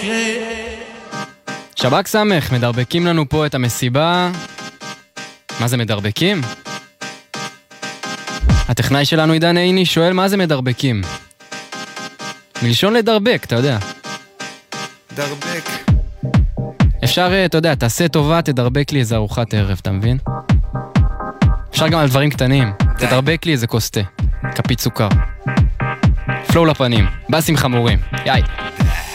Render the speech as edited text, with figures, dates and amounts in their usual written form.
שבק סמך, מדרבקים לנו פה את המסיבה. מה זה מדרבקים? הטכנאי שלנו עידן עיני שואל מה זה מדרבקים. מלשון לדרבק, אתה יודע. דרבק. אפשר, אתה יודע, תעשה טובה, תדרבק לי איזה ארוחת ערב, אתה מבין? אפשר גם על דברים קטנים. תדרבק לי איזה כוס תה, כפית סוכר. פלואו לפנים, בסים חמורים. יאי.